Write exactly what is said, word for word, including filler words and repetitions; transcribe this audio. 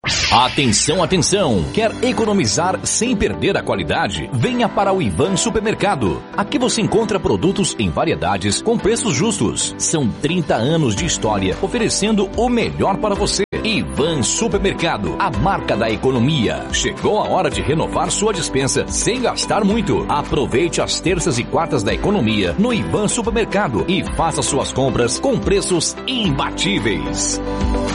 Atenção, atenção! Quer economizar sem perder a qualidade? Venha para o Ivan Supermercado. Aqui você encontra produtos em variedades com preços justos. São trinta anos de história oferecendo o melhor para você. Ivan Supermercado, a marca da economia. Chegou a hora de renovar sua despensa sem gastar muito. Aproveite as terças e quartas da economia no Ivan Supermercado e faça suas compras com preços imbatíveis.